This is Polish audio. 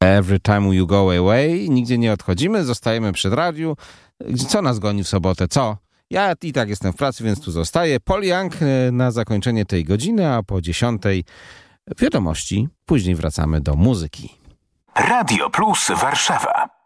Every time you go away. Nigdzie nie odchodzimy, zostajemy przy radiu. Co nas goni w sobotę? Co? Ja i tak jestem w pracy, więc tu zostaję. Paul Young na zakończenie tej godziny, a po 10 wiadomości. Później wracamy do muzyki. Radio Plus Warszawa.